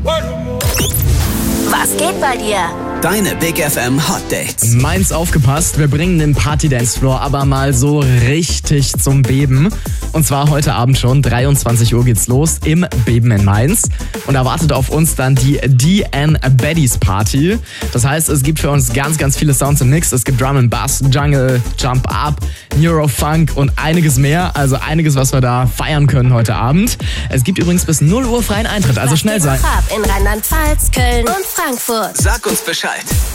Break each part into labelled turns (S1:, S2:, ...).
S1: Was geht bei dir?
S2: Deine Big FM Hot Dates.
S3: Meins aufgepasst, wir bringen den Party-Dance-Floor aber mal so richtig zum Beben. Und zwar heute Abend schon, 23 Uhr geht's los im Beben in Mainz. Und erwartet auf uns dann die DN Baddies Party. Das heißt, es gibt für uns ganz, ganz viele Sounds im Mix. Es gibt Drum and Bass, Jungle, Jump Up, Neurofunk und einiges mehr. Also einiges, was wir da feiern können heute Abend. Es gibt übrigens bis 0 Uhr freien Eintritt, also schnell sein.
S1: In Rheinland-Pfalz, Köln und Frankfurt.
S2: Sag uns Bescheid.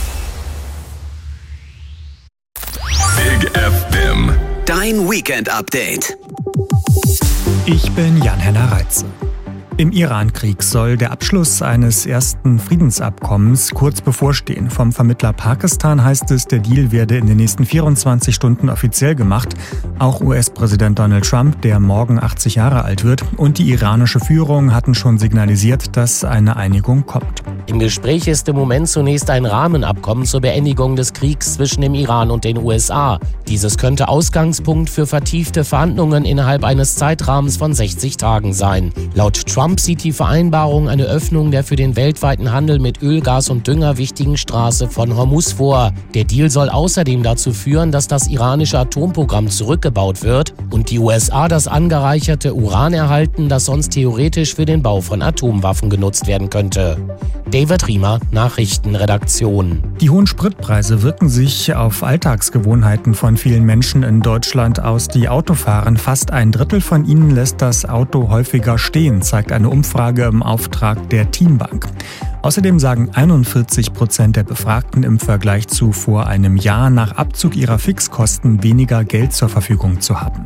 S4: Big FM.
S2: Dein Weekend-Update.
S5: Ich bin Jan-Henner Reitze. Im Iran-Krieg soll der Abschluss eines ersten Friedensabkommens kurz bevorstehen. Vom Vermittler Pakistan heißt es, der Deal werde in den nächsten 24 Stunden offiziell gemacht. Auch US-Präsident Donald Trump, der morgen 80 Jahre alt wird, und die iranische Führung hatten schon signalisiert, dass eine Einigung kommt.
S6: Im Gespräch ist im Moment zunächst ein Rahmenabkommen zur Beendigung des Kriegs zwischen dem Iran und den USA. Dieses könnte Ausgangspunkt für vertiefte Verhandlungen innerhalb eines Zeitrahmens von 60 Tagen sein. Laut Trump sieht die Vereinbarung eine Öffnung der für den weltweiten Handel mit Öl, Gas und Dünger wichtigen Straße von Hormuz vor. Der Deal soll außerdem dazu führen, dass das iranische Atomprogramm zurückgebaut wird und die USA das angereicherte Uran erhalten, das sonst theoretisch für den Bau von Atomwaffen genutzt werden könnte. David Riemer, Nachrichtenredaktion.
S5: Die hohen Spritpreise wirken sich auf Alltagsgewohnheiten von vielen Menschen in Deutschland aus, die Auto fahren. Fast ein Drittel von ihnen lässt das Auto häufiger stehen, zeigt eine Umfrage im Auftrag der Teambank. Außerdem sagen 41% der Befragten im Vergleich zu vor einem Jahr nach Abzug ihrer Fixkosten weniger Geld zur Verfügung zu haben.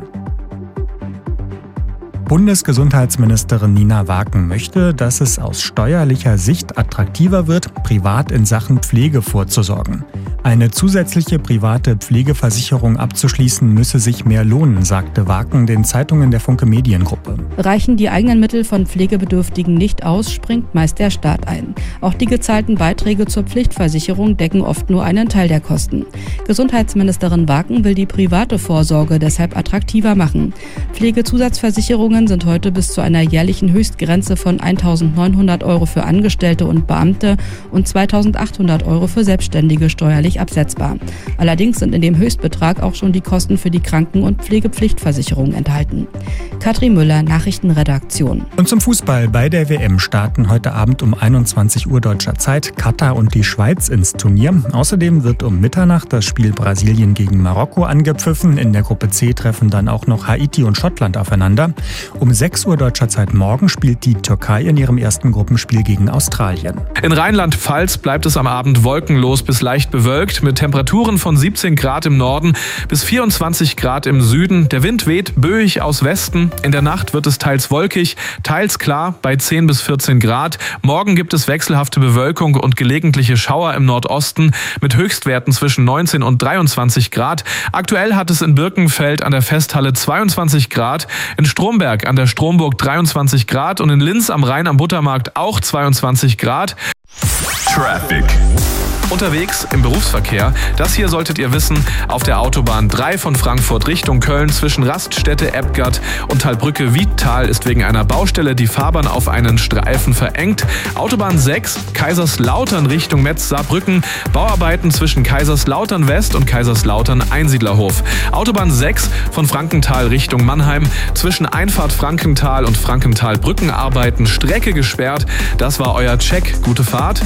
S5: Bundesgesundheitsministerin Nina Waken möchte, dass es aus steuerlicher Sicht attraktiver wird, privat in Sachen Pflege vorzusorgen. Eine zusätzliche private Pflegeversicherung abzuschließen, müsse sich mehr lohnen, sagte Waken den Zeitungen der Funke Mediengruppe.
S7: Reichen die eigenen Mittel von Pflegebedürftigen nicht aus, springt meist der Staat ein. Auch die gezahlten Beiträge zur Pflichtversicherung decken oft nur einen Teil der Kosten. Gesundheitsministerin Waken will die private Vorsorge deshalb attraktiver machen. Pflegezusatzversicherungen sind heute bis zu einer jährlichen Höchstgrenze von 1.900 € für Angestellte und Beamte und 2.800 € für Selbstständige steuerlich absetzbar. Allerdings sind in dem Höchstbetrag auch schon die Kosten für die Kranken- und Pflegepflichtversicherung enthalten. Katrin Müller, Nachrichtenredaktion.
S5: Und zum Fußball. Bei der WM starten heute Abend um 21 Uhr deutscher Zeit Katar und die Schweiz ins Turnier. Außerdem wird um Mitternacht das Spiel Brasilien gegen Marokko angepfiffen. In der Gruppe C treffen dann auch noch Haiti und Schottland aufeinander. Um 6 Uhr deutscher Zeit morgen spielt die Türkei in ihrem ersten Gruppenspiel gegen Australien.
S8: In Rheinland-Pfalz bleibt es am Abend wolkenlos bis leicht bewölkt mit Temperaturen von 17 Grad im Norden bis 24 Grad im Süden. Der Wind weht böig aus Westen. In der Nacht wird es teils wolkig, teils klar bei 10 bis 14 Grad. Morgen gibt es wechselhafte Bewölkung und gelegentliche Schauer im Nordosten mit Höchstwerten zwischen 19 und 23 Grad. Aktuell hat es in Birkenfeld an der Festhalle 22 Grad, in Stromberg an der Stromburg 23 Grad und in Linz am Rhein am Buttermarkt auch 22 Grad.
S4: Traffic.
S8: Unterwegs im Berufsverkehr, das hier solltet ihr wissen, auf der Autobahn 3 von Frankfurt Richtung Köln zwischen Raststätte, Ebgard und Talbrücke-Wiedtal ist wegen einer Baustelle die Fahrbahn auf einen Streifen verengt. Autobahn 6 Kaiserslautern Richtung Metz-Saarbrücken, Bauarbeiten zwischen Kaiserslautern West und Kaiserslautern Einsiedlerhof. Autobahn 6 von Frankenthal Richtung Mannheim zwischen Einfahrt Frankenthal und Frankenthal Brückenarbeiten, Strecke gesperrt. Das war euer Check. Gute Fahrt.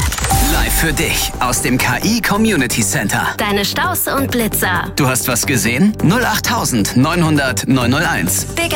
S2: Live für dich aus dem KI Community Center.
S1: Deine Staus und Blitzer.
S2: Du hast was gesehen? 08900 901.
S1: Big